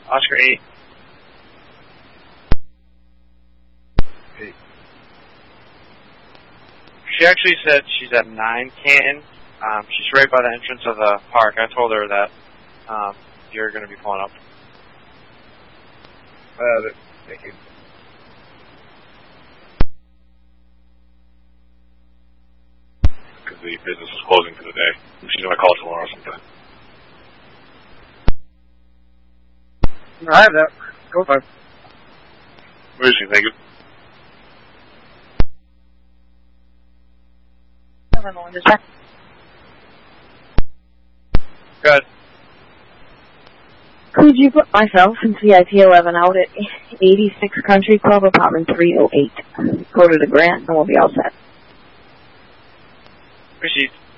Oscar 8. 8. She actually said she's at 9 Canton. She's right by the entrance of the park. I told her that you're going to be pulling up. Thank you. Because the business is closing for the day. She's going to call tomorrow sometime. No, I have that. Go for it. Where is she? Thank you. Good. Could you put myself and CIP 11 out at 86 Country Club, apartment 308? Go to the grant and we'll be all set. Received.